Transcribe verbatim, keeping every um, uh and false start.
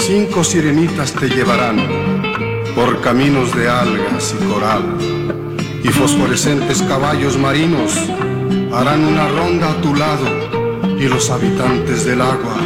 Cinco sirenitas te llevarán por caminos de algas y coral, y fosforescentes caballos marinos harán una ronda a tu lado, y los habitantes del agua